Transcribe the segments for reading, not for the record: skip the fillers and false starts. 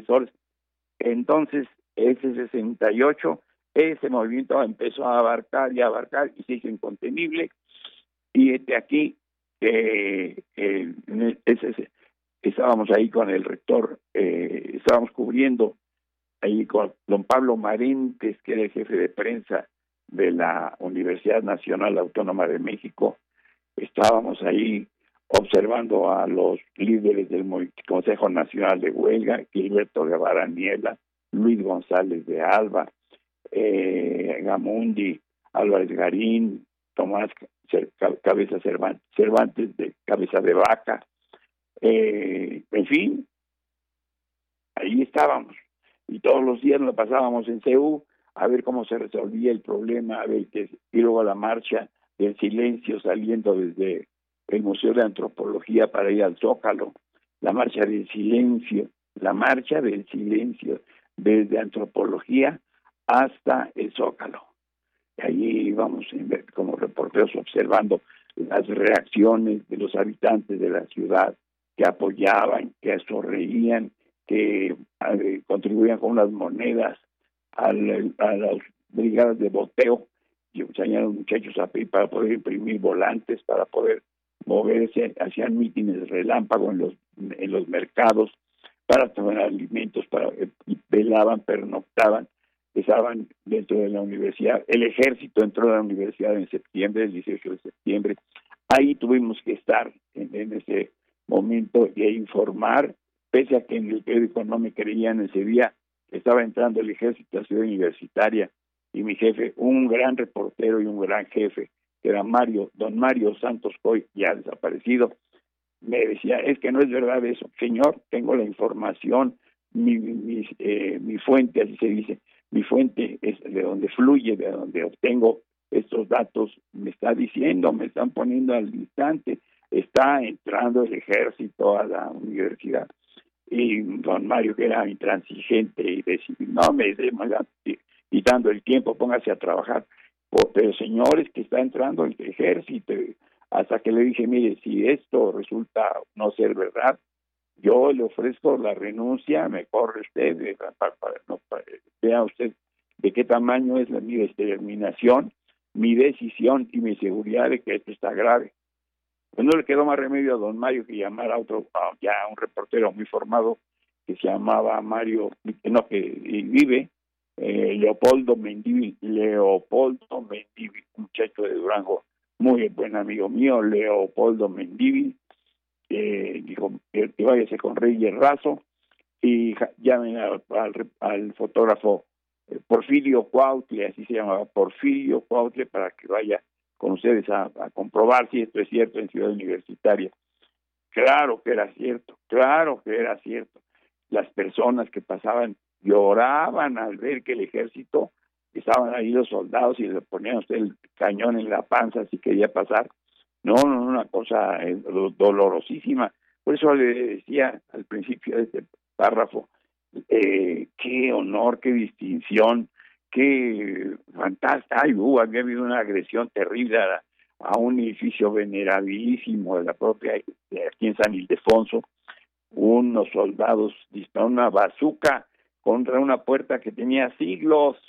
profesores. Entonces, ese 68, ese movimiento empezó a abarcar y se hizo incontenible. Y aquí, estábamos ahí con el rector, estábamos cubriendo ahí con don Pablo Marentes, que era el jefe de prensa de la Universidad Nacional Autónoma de México. Estábamos ahí observando a los líderes del Consejo Nacional de Huelga, Gilberto Guevara Niebla, Luis González de Alba, Gamundi, Álvarez Garín, Tomás Cabeza Cervantes de Cabeza de Vaca, en fin, ahí estábamos. Y todos los días nos pasábamos en CEU a ver cómo se resolvía el problema, y luego la marcha del silencio saliendo desde el Museo de Antropología para ir al Zócalo, la marcha del silencio desde Antropología hasta el Zócalo. Y allí íbamos como reporteros observando las reacciones de los habitantes de la ciudad, que apoyaban, que sonreían, que contribuían con unas monedas a las brigadas de boteo, y salían los muchachos a pedir para poder imprimir volantes, para poder moverse, hacían mítines relámpago en los mercados, para tomar alimentos, y velaban, pernoctaban, estaban dentro de la universidad. El ejército entró a la universidad en septiembre, el 18 de septiembre. Ahí tuvimos que estar en ese momento e informar, pese a que en el periódico no me creían ese día, estaba entrando el ejército a Ciudad Universitaria, y mi jefe, un gran reportero y un gran jefe, que era don Mario Santos Coy, ya desaparecido, me decía, es que no es verdad eso. Señor, tengo la información, mi fuente, así se dice, mi fuente es de donde fluye, de donde obtengo estos datos, me está diciendo, me están poniendo al instante, está entrando el ejército a la universidad. Y don Mario, que era intransigente, y decía, no me esté quitando el tiempo, póngase a trabajar. Pero señores, que está entrando el ejército. Hasta que le dije, mire, si esto resulta no ser verdad, yo le ofrezco la renuncia, me corre usted, vea usted de qué tamaño es mi determinación, mi decisión y mi seguridad de que esto está grave. Pues no le quedó más remedio a don Mario que llamar a ya un reportero muy formado, que se llamaba Mario, que vive, Leopoldo Mendívil, un muchacho de Durango, muy buen amigo mío, Leopoldo Mendívil, dijo que váyase con Reyes Razo y llamen al fotógrafo Porfirio Cuautle, así se llamaba, Porfirio Cuautle, para que vaya con ustedes a comprobar si esto es cierto en Ciudad Universitaria. Claro que era cierto. Las personas que pasaban lloraban al ver que el ejército, estaban ahí los soldados y le ponían a usted el cañón en la panza si quería pasar. No, una cosa dolorosísima. Por eso le decía al principio de este párrafo, qué honor, qué distinción, qué fantástico. Había habido una agresión terrible a un edificio venerabilísimo de la propia, aquí en San Ildefonso. Unos soldados dispararon una bazuca contra una puerta que tenía siglos,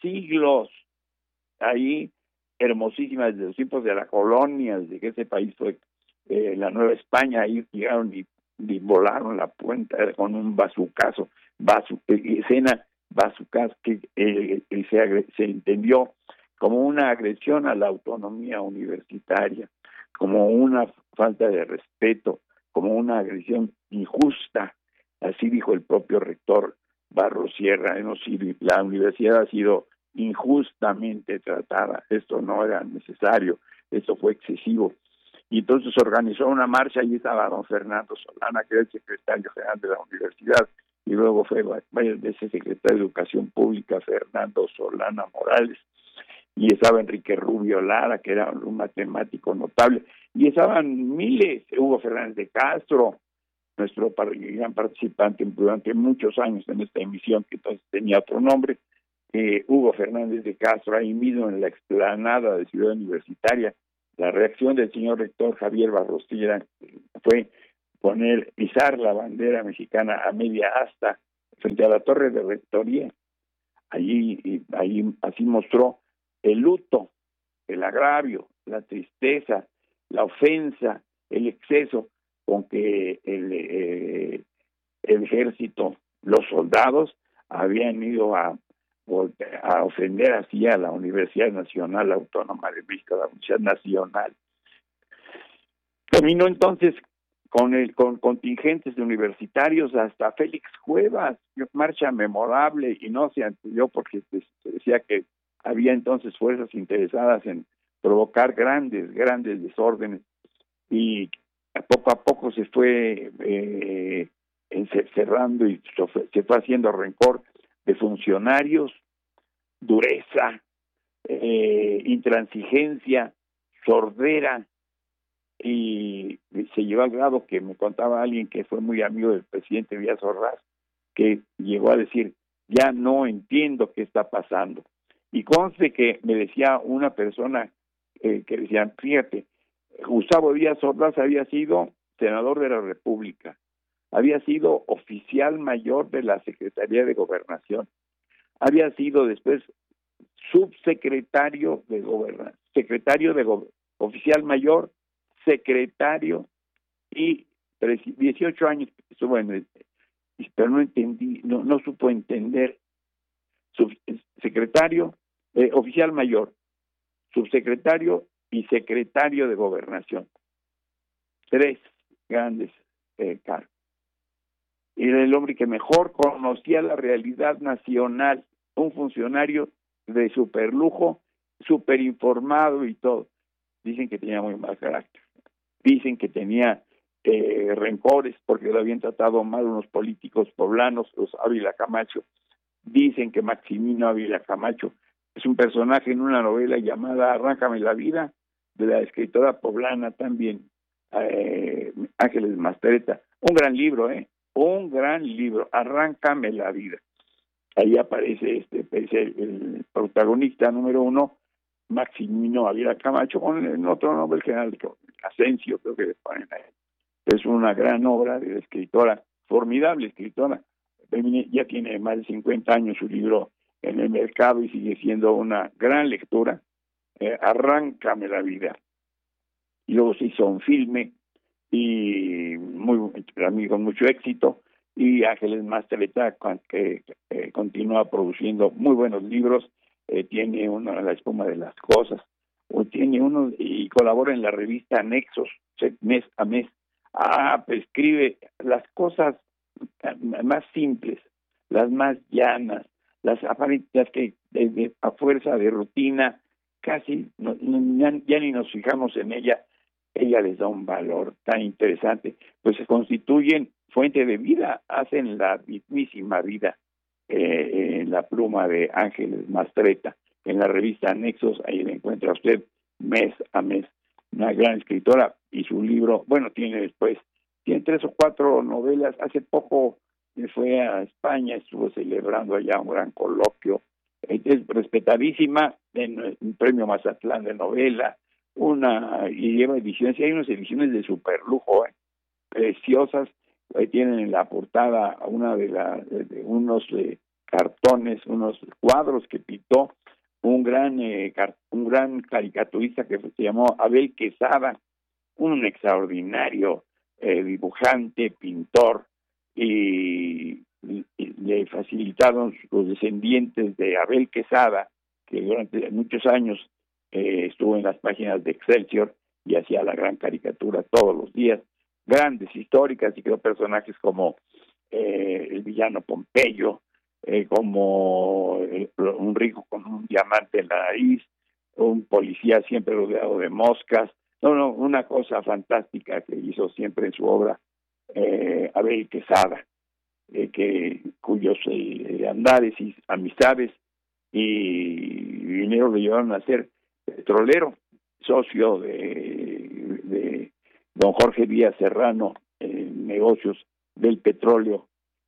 ahí, hermosísima desde los tiempos de la colonia, desde que ese país fue la Nueva España. Ahí llegaron y volaron la puerta con un bazucazo, escena bazucas que se entendió como una agresión a la autonomía universitaria, como una falta de respeto, como una agresión injusta. Así dijo el propio rector Barros Sierra, la universidad ha sido injustamente tratada, esto no era necesario, esto fue excesivo. Y entonces organizó una marcha, y estaba don Fernando Solana, que era el secretario general de la universidad, y luego fue varias veces secretario de Educación Pública, Fernando Solana Morales, y estaba Enrique Rubio Lara, que era un matemático notable, y estaban miles, Hugo Fernández de Castro, nuestro gran participante durante muchos años en esta emisión, que entonces tenía otro nombre, Hugo Fernández de Castro, ahí mismo en la explanada de Ciudad Universitaria. La reacción del señor rector Javier Barrostilla fue pisar la bandera mexicana a media asta frente a la torre de rectoría. Allí así mostró el luto, el agravio, la tristeza, la ofensa, el exceso con que el ejército, los soldados, habían ido a ofender así a la Universidad Nacional Autónoma de México, la Universidad Nacional. Terminó entonces con contingentes universitarios hasta Félix Cuevas, marcha memorable, y no se anterior porque se decía que había entonces fuerzas interesadas en provocar grandes desórdenes, y poco a poco se fue cerrando y se fue haciendo rencor de funcionarios, dureza, intransigencia, sordera, y se llevó al grado que me contaba alguien que fue muy amigo del presidente Díaz Ordaz, que llegó a decir, ya no entiendo qué está pasando. Y conste que me decía una persona que decía, fíjate, Gustavo Díaz Ordaz había sido senador de la República, había sido oficial mayor de la Secretaría de Gobernación, había sido después subsecretario de Gobernación, oficial mayor, secretario, y 18 años estuvo pero no entendí, no supo entender. Secretario, oficial mayor, subsecretario y secretario de Gobernación. 3 grandes cargos. Y era el hombre que mejor conocía la realidad nacional, un funcionario de superlujo, super informado y todo. Dicen que tenía muy mal carácter. Dicen que tenía rencores porque lo habían tratado mal unos políticos poblanos, los Ávila Camacho. Dicen que Maximino Ávila Camacho es un personaje en una novela llamada Arráncame la vida, de la escritora poblana también, Ángeles Mastreta. Un gran libro, un gran libro, Arráncame la vida. Ahí aparece el protagonista número 1, Maximino Ávila Camacho, con el otro nombre, el general Asensio, creo que le ponen ahí. Es una gran obra de la escritora, formidable escritora. Ya tiene más de 50 años su libro en el mercado y sigue siendo una gran lectura. Arráncame la vida. Y luego se hizo un filme y con mucho éxito, y Ángeles Mastreta, que continúa produciendo muy buenos libros, tiene uno, La espuma de las cosas, tiene uno, y colabora en la revista Nexos, mes a mes. Escribe las cosas más simples, las más llanas, las que a fuerza de rutina casi ya ni nos fijamos en ella les da un valor tan interesante, pues se constituyen fuente de vida, hacen la mismísima vida en la pluma de Ángeles Mastreta. En la revista Nexos, ahí la encuentra usted mes a mes. Una gran escritora, y su libro, tiene 3 o 4 novelas. Hace poco fue a España, estuvo celebrando allá un gran coloquio. Es respetadísima en el Premio Mazatlán de novela, y lleva ediciones, y hay unas ediciones de superlujo, preciosas. Ahí tienen en la portada una de unos cartones, unos cuadros que pintó un gran caricaturista que se llamó Abel Quesada, un extraordinario dibujante, pintor, y le facilitaron los descendientes de Abel Quesada, que durante muchos años estuvo en las páginas de Excelsior y hacía la gran caricatura todos los días, grandes históricas, y creó personajes como el villano Pompeyo, como un rico con un diamante en la nariz, un policía siempre rodeado de moscas. Una cosa fantástica que hizo siempre en su obra Abel Quesada, cuyos andares y amistades y dinero le llevaron a ser petrolero, socio de don Jorge Díaz Serrano en negocios del petróleo.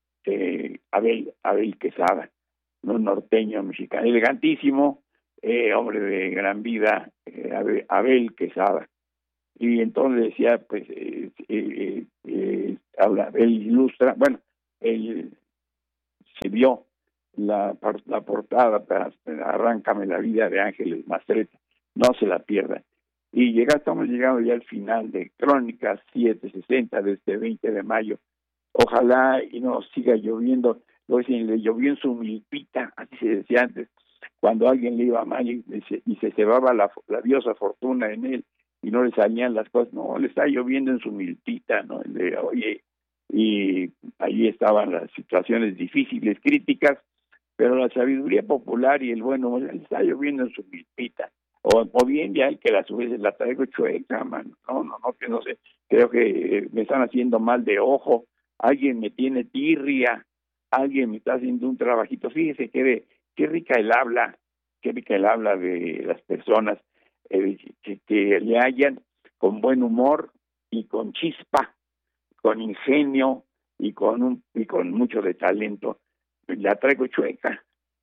Abel Quesada, un norteño mexicano, elegantísimo, hombre de gran vida, Abel Quesada. Y entonces decía, pues, él ilustra, él cambió la portada para Arráncame la vida de Ángeles Mastretta. No se la pierdan. Y estamos llegando ya al final de Crónicas 760 de este 20 de mayo. Ojalá y no siga lloviendo. Lo dicen, le llovió en su milpita, así se decía antes, cuando a alguien le iba mal y se cebaba la diosa fortuna en él y no le salían las cosas. No, le está lloviendo en su milpita, ¿no? Oye, y allí estaban las situaciones difíciles, críticas, pero la sabiduría popular y el bueno le está lloviendo en su milpita. O bien ya el que a su vez la traigo chueca, mano. No, que no sé, creo que me están haciendo mal de ojo, alguien me tiene tirria, alguien me está haciendo un trabajito. Fíjese qué rica el habla de las personas, que le hallan con buen humor y con chispa, con ingenio y con mucho de talento. La traigo chueca,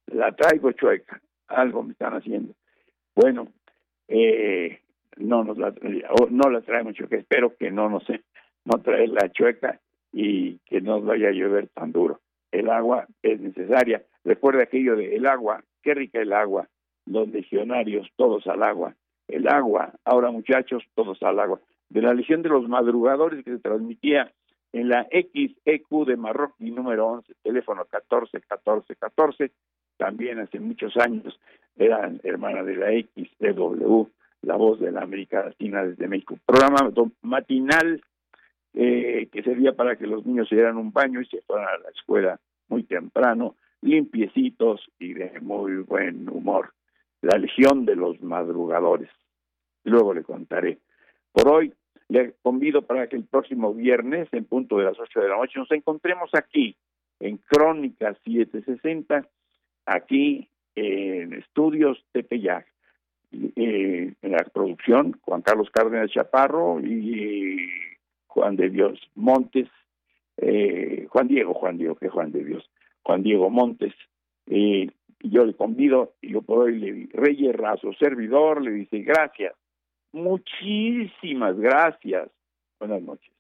algo me están haciendo. Bueno, no la traemos chueca, espero que no traerla chueca y que no vaya a llover tan duro. El agua es necesaria. Recuerda aquello de el agua, qué rica el agua, los legionarios todos al agua. El agua, ahora muchachos, todos al agua. De la Legión de los Madrugadores, que se transmitía en la XEQ de Marroquí número 11, teléfono 141414, también hace muchos años, era hermana de la XEW, la voz de la América Latina desde México. Programa matinal que servía para que los niños se dieran un baño y se fueran a la escuela muy temprano, limpiecitos y de muy buen humor. La Legión de los Madrugadores. Luego le contaré. Por hoy le convido para que el próximo viernes, en punto de las 8 de la noche, nos encontremos aquí, en Crónicas 760, aquí en Estudios Tepeyac. En la producción, Juan Carlos Cárdenas Chaparro y Juan de Dios Montes, Juan Diego Montes. Yo le convido, y yo por hoy Reyes Razo, servidor, le dice gracias, muchísimas gracias. Buenas noches.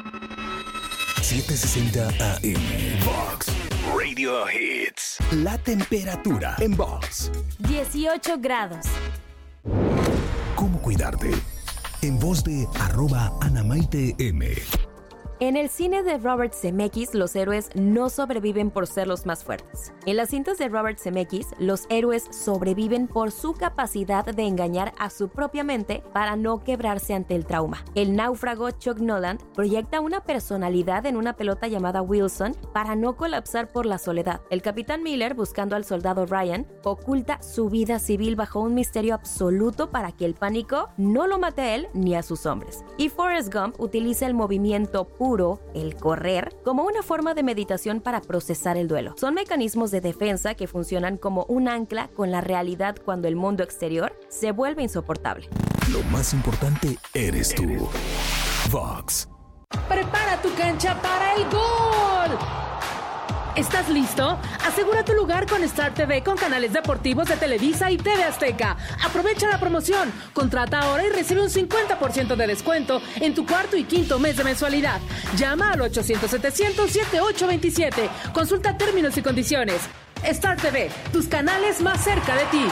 760 AM Vox Radio Hits. La temperatura en Vox: 18 grados. ¿Cómo cuidarte? En voz de @AnamaiteM. En el cine de Robert Zemeckis, los héroes no sobreviven por ser los más fuertes. En las cintas de Robert Zemeckis, los héroes sobreviven por su capacidad de engañar a su propia mente para no quebrarse ante el trauma. El náufrago Chuck Noland proyecta una personalidad en una pelota llamada Wilson para no colapsar por la soledad. El capitán Miller, buscando al soldado Ryan, oculta su vida civil bajo un misterio absoluto para que el pánico no lo mate a él ni a sus hombres. Y Forrest Gump utiliza el movimiento puro, el correr, como una forma de meditación para procesar el duelo. Son mecanismos de defensa que funcionan como un ancla con la realidad cuando el mundo exterior se vuelve insoportable. Lo más importante eres tú. Vox. Prepara tu cancha para el gol. ¿Estás listo? Asegura tu lugar con Star TV con canales deportivos de Televisa y TV Azteca. Aprovecha la promoción. Contrata ahora y recibe un 50% de descuento en tu cuarto y quinto mes de mensualidad. Llama al 800-700-7827. Consulta términos y condiciones. Star TV, tus canales más cerca de ti.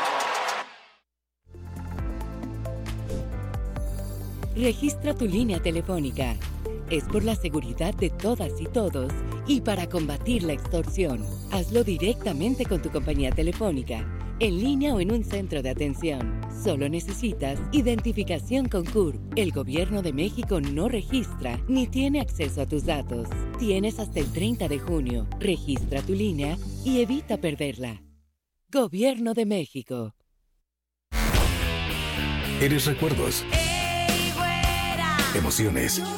Registra tu línea telefónica. Es por la seguridad de todas y todos y para combatir la extorsión. Hazlo directamente con tu compañía telefónica, en línea o en un centro de atención. Solo necesitas identificación con CURP. El Gobierno de México no registra ni tiene acceso a tus datos. Tienes hasta el 30 de junio. Registra tu línea y evita perderla. Gobierno de México. Eres recuerdos. Emociones.